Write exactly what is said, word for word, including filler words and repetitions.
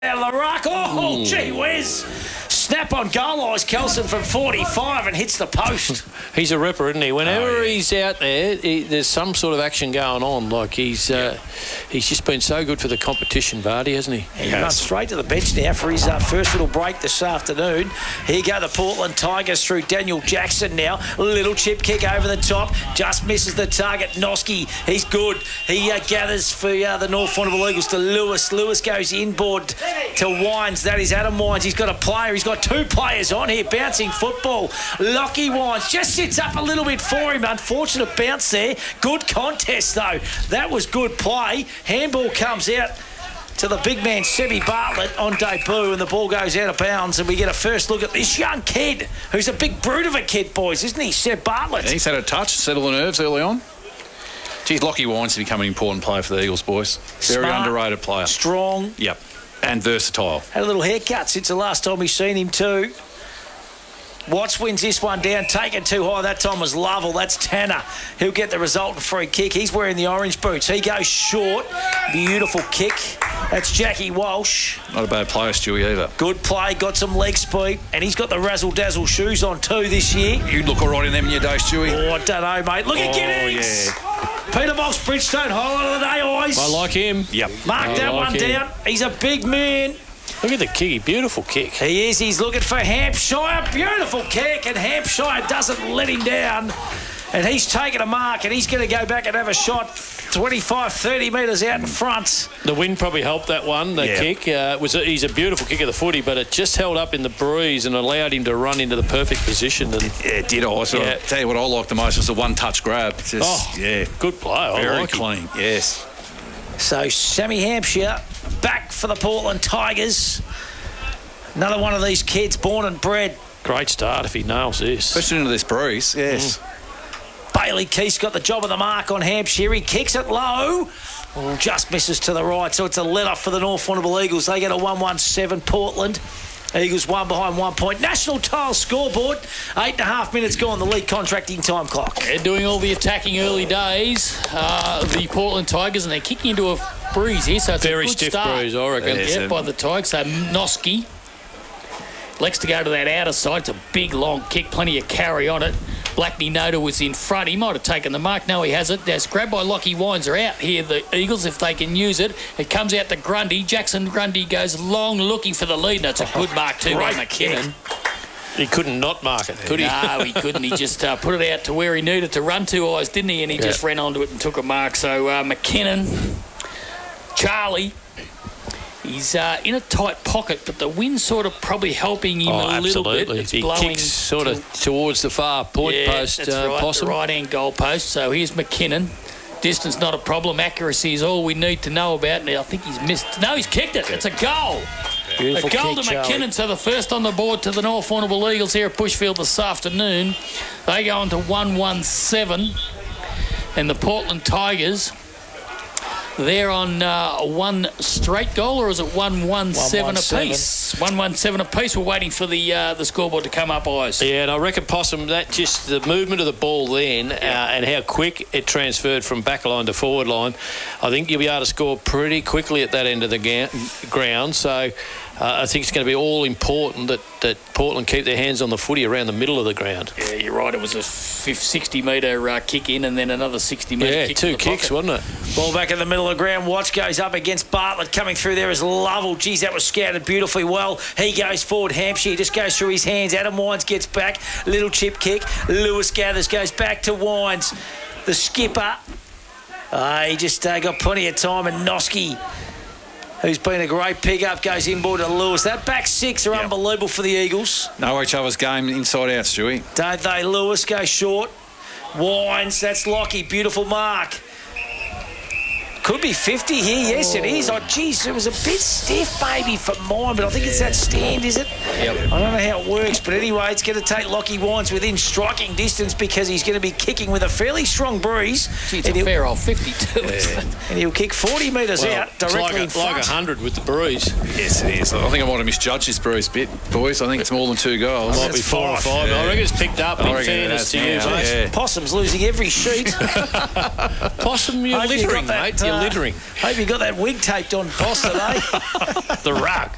Out of the ruck. Oh, Ooh. Gee whiz. Snap on goal lines, Kelson from forty-five and hits the post. He's a ripper, isn't he? Whenever oh, yeah. he's out there, he, there's some sort of action going on. Like he's yeah. uh, he's just been so good for the competition, Vardy, hasn't he? He yes. runs straight to the bench now for his uh, first little break this afternoon. Here go the Portland Tigers through Daniel Jackson now. Little chip kick over the top. Just misses the target. Noski, he's good. He uh, gathers for uh, the North Warrnambool Eagles to Lewis. Lewis goes inboard to Wines. That is Adam Wines. He's got a player. He's got two players on here. Bouncing football. Lockie Wines just sits up a little bit for him. Unfortunate bounce there. Good contest, though. That was good play. Handball comes out to the big man, Sebi Bartlett, on debut, and the ball goes out of bounds, and we get a first look at this young kid, who's a big brute of a kid, boys, isn't he, Seb Bartlett? Yeah, he's had a touch, settle the nerves early on. Geez, Lockie Wines has become an important player for the Eagles, boys. Very Smart, underrated player. Strong. Yep. And versatile. Had a little haircut since the last time we seen him too. Watts wins this one down, taken too high. That time was Lovell. That's Tanner. He'll get the resultant free kick. He's wearing the orange boots. He goes short. Beautiful kick. That's Jackie Walsh. Not a bad player, Stewie, either. Good play. Got some leg speed. And he's got the razzle-dazzle shoes on too this year. You'd look all right in them in your day, Stewie. Oh, I don't know, mate. Look at oh, Giddings. Yeah. Peter Box, Bridgestone, highlight of the day, eyes. I like him. Yep. Mark I that like one him. down. He's a big man. Look at the kick. Beautiful kick. He is. He's looking for Hampshire. Beautiful kick, and Hampshire doesn't let him down. And he's taking a mark, and he's going to go back and have a shot twenty-five, thirty metres out in front. The wind probably helped that one, the yeah. kick. Uh, it was a, he's a beautiful kick of the footy, but it just held up in the breeze and allowed him to run into the perfect position. And yeah, it did. I yeah. tell you what I liked the most was the one-touch grab. Just, oh, yeah. Good play. Very I like clean, it. yes. So Sammy Hampshire back for the Portland Tigers. Another one of these kids born and bred. Great start if he nails this. Pushing into this breeze, yes. Mm. Bailey Keith's got the job of the mark on Hampshire. He kicks it low. Just misses to the right. So it's a let-off for the North Warrnambool Eagles. They get a one one seven Portland. Eagles one behind one point. National Tile scoreboard. Eight and a half minutes gone. The league contracting time clock. They're doing all the attacking early days. Uh, the Portland Tigers, and they're kicking into a breeze here. So it's very a good stiff start. breeze, I reckon. Yeah, yeah, by the Tigers. So Noski likes to go to that outer side. It's a big, long kick. Plenty of carry on it. Blackney Noda was in front. He might have taken the mark. No, he hasn't. That's grabbed by Lockie Wines. Are out here, the Eagles, if they can use it. It comes out to Grundy. Jackson Grundy goes long, looking for the lead. That's a good mark too by McKinnon. He couldn't not mark it, could he? No, he couldn't. He just uh, put it out to where he needed to run to, eyes, didn't he? And he yeah. just ran onto it and took a mark. So uh, McKinnon, Charlie, he's uh, in a tight pocket, but the wind's sort of probably helping him oh, a little absolutely. bit. It's he blowing kicks sort to, of towards the far point yeah, post. That's uh, right, Possum. the right-hand goal post. So here's McKinnon. Distance not a problem. Accuracy is all we need to know about. Now I think he's missed. No, he's kicked it. It's a goal. Beautiful a goal kick, to McKinnon. Charlie. So the first on the board to the North Warrnambool Eagles here at Bushfield this afternoon. They go on to one one seven. And the Portland Tigers, they're on uh, one straight goal, or is it one one seven apiece? one one seven apiece. We're waiting for the uh, the scoreboard to come up, eyes. Yeah, and I reckon, Possum, that just the movement of the ball then yeah. uh, and how quick it transferred from back line to forward line, I think you'll be able to score pretty quickly at that end of the ga- ground. So uh, I think it's going to be all important that, that Portland keep their hands on the footy around the middle of the ground. Yeah, you're right. It was a sixty metre uh, kick in and then another sixty metre yeah, kick. two to the kicks, pocket. wasn't it? Ball back in the middle of the ground. Watts goes up against Bartlett. Coming through there is Lovell. Geez, that was scouted beautifully well. He goes forward. Hampshire just goes through his hands. Adam Wines gets back. Little chip kick. Lewis gathers, goes back to Wines. The skipper. Uh, he just uh, got plenty of time. And Noski, who's been a great pick-up, goes inboard to Lewis. That back six are yep. unbelievable for the Eagles. Know each other's game inside out, Stewie. Don't they? Lewis goes short. Wines, that's Lockie. Beautiful mark. Could be fifty here. Yes, it is. Oh, geez, it was a bit stiff, maybe, for mine, but I think yeah. it's that stand, is it? Yep. I don't know how it works, but anyway, it's going to take Lockie Wines within striking distance because he's going to be kicking with a fairly strong breeze. Gee, it's a fair old fifty-two, yeah. isn't it? And he'll kick forty metres well, out directly like a, in front. like a hundred with the breeze. Yes, it is. I think I might have misjudged this breeze bit, boys. I think it's more than two goals. Might be four or five. Yeah. I reckon it's picked up, in fairness to you, mate. Yeah. Possum's losing every sheet. Possum, you're Hope littering, you that, mate. You're uh, littering. Hope you got that wig taped on, Possum, eh? The rug.